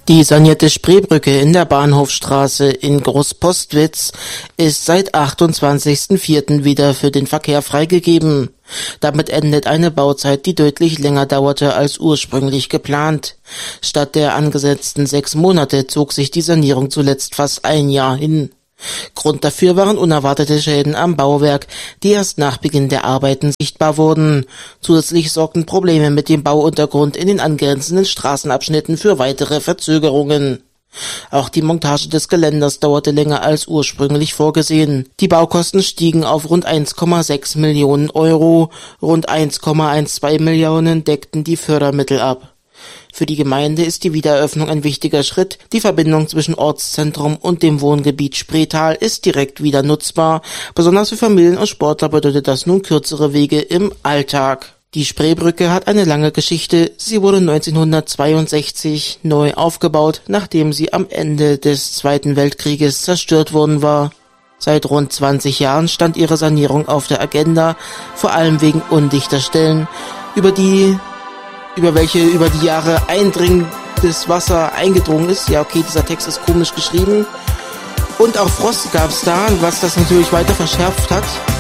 Die sanierte Spreebrücke in der Bahnhofstraße in Großpostwitz ist seit 28.04. wieder für den Verkehr freigegeben. Damit endet eine Bauzeit, die deutlich länger dauerte als ursprünglich geplant. Statt der angesetzten 6 Monate zog sich die Sanierung zuletzt fast ein Jahr hin. Grund dafür waren unerwartete Schäden am Bauwerk, die erst nach Beginn der Arbeiten sichtbar wurden. Zusätzlich sorgten Probleme mit dem Bauuntergrund in den angrenzenden Straßenabschnitten für weitere Verzögerungen. Auch die Montage des Geländers dauerte länger als ursprünglich vorgesehen. Die Baukosten stiegen auf rund 1,6 Millionen Euro, rund 1,12 Millionen deckten die Fördermittel ab. Für die Gemeinde ist die Wiedereröffnung ein wichtiger Schritt. Die Verbindung zwischen Ortszentrum und dem Wohngebiet Spreetal ist direkt wieder nutzbar. Besonders für Familien und Sportler bedeutet das nun kürzere Wege im Alltag. Die Spreebrücke hat eine lange Geschichte. Sie wurde 1962 neu aufgebaut, nachdem sie am Ende des Zweiten Weltkrieges zerstört worden war. Seit rund 20 Jahren stand ihre Sanierung auf der Agenda, vor allem wegen undichter Stellen, über welche über die Jahre eindringendes Wasser eingedrungen ist. Ja, okay, dieser Text ist komisch geschrieben. Und auch Frost gab's da, was das natürlich weiter verschärft hat.